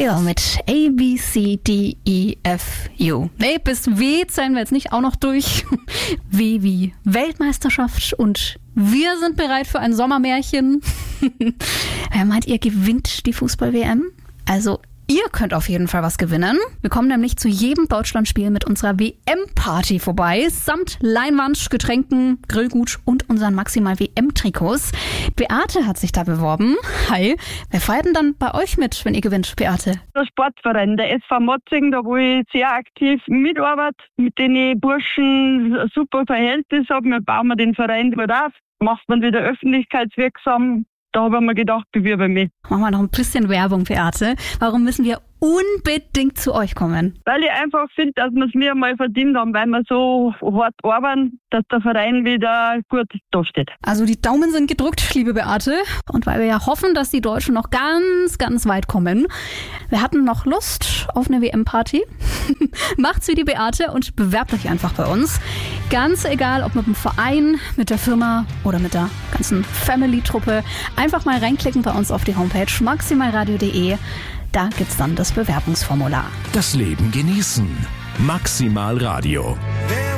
Adele mit A, B, C, D, E, F, U. Nee, bis W zählen wir jetzt nicht auch noch durch. W wie Weltmeisterschaft und wir sind bereit für ein Sommermärchen. Wer meint, ihr gewinnt die Fußball-WM? Also ihr könnt auf jeden Fall was gewinnen. Wir kommen nämlich zu jedem Deutschlandspiel mit unserer WM-Party vorbei, samt Leinwand, Getränken, Grillgut und unseren maximal WM-Trikots. Beate hat sich da beworben. Hi. Wer feiert denn dann bei euch mit, wenn ihr gewinnt, Beate? Der Sportverein, der SV Motzing, da wo ich sehr aktiv mitarbeite, mit den Burschen ein super Verhältnis habe. Wir bauen den Verein gut auf, macht man wieder öffentlichkeitswirksam. Da habe ich mir gedacht, bewerbe mich. Machen wir noch ein bisschen Werbung, Beate. Warum müssen wir unbedingt zu euch kommen? Weil ich einfach finde, dass wir es mir mal verdient haben, weil wir so hart arbeiten, dass der Verein wieder gut dasteht. Also die Daumen sind gedrückt, liebe Beate. Und weil wir ja hoffen, dass die Deutschen noch ganz, ganz weit kommen. Wir hatten noch Lust auf eine WM-Party. Macht's wie die Beate und bewerbt euch einfach bei uns. Ganz egal, ob mit dem Verein, mit der Firma oder mit der ganzen Family-Truppe. Einfach mal reinklicken bei uns auf die Homepage maximalradio.de. Da gibt's dann das Bewerbungsformular. Das Leben genießen. Maximal Radio.